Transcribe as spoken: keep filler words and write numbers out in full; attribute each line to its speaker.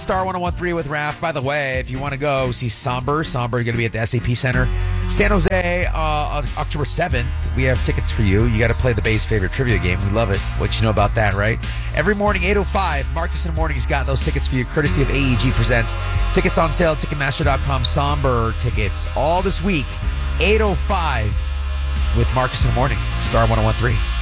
Speaker 1: Star ten thirteen with Raph. By the way, if you want to go see Somber, Somber is going to be at the S A P Center. San Jose, uh, on October seventh. We have tickets for you. You got to play the Bay's favorite trivia game. We love it. What you know about that, right? Every morning, eight oh five, Marcus in the Morning has got those tickets for you, courtesy of A E G Presents. Tickets on sale, Ticketmaster dot com. Somber tickets all this week, eight oh five with Marcus in the Morning, Star ten thirteen.